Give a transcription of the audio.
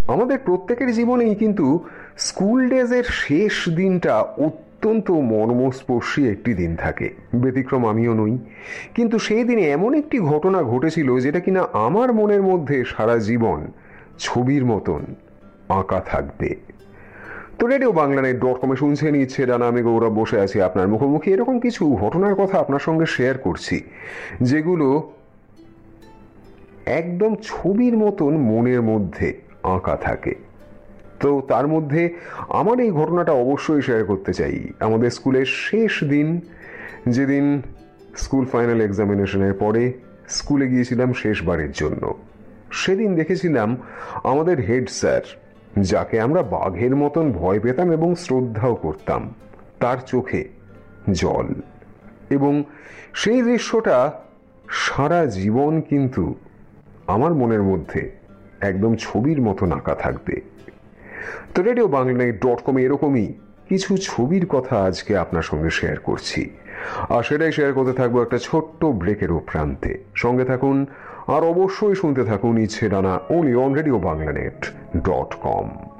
আমাদের প্রত্যেকের জীবনেই কিন্তু স্কুল ডেজের শেষ দিনটা অত্যন্ত মর্মস্পর্শী একটি দিন থাকে। ব্যতিক্রম আমিও নই। কিন্তু সেই দিনে এমন একটি ঘটনা ঘটেছিল যেটা কিনা আমার মনের মধ্যে সারা জীবন ছবির মতন আঁকা থাকবে। তো রেডিও বাংলানেট.কমে শুনছেন ইচ্ছে ডানা, আমি গৌরব বসে আছি আপনার মুখোমুখি। এরকম কিছু ঘটনার কথা আপনার সঙ্গে শেয়ার করছি যেগুলো একদম ছবির মতন মনের মধ্যে আঁকা থাকে। তো তার মধ্যে আমার এই ঘটনাটা অবশ্যই শেয়ার করতে চাই। আমাদের স্কুলের শেষ দিন, যেদিন স্কুল ফাইনাল এক্সামিনেশনের পরে স্কুলে গিয়েছিলাম শেষবারের জন্য, সেদিন দেখেছিলাম আমাদের হেড স্যার, যাকে আমরা বাঘের মতন ভয় পেতাম এবং শ্রদ্ধাও করতাম, তার চোখে জল। এবং সেই দৃশ্যটা সারা জীবন কিন্তু আমার মনের মধ্যে একদম ছবির মতন আঁকা থাকবে। তো রেডিও বাংলানেট.কমে এরকমই কিছু ছবির কথা আজকে আপনার সঙ্গে শেয়ার করছি, আর সেটাই শেয়ার করতে থাকবো একটা ছোট্ট ব্রেকেরও প্রান্তে। সঙ্গে থাকুন আর অবশ্যই শুনতে থাকুন ইচ্ছে ডানা, only on রেডিও বাংলানেট.কম।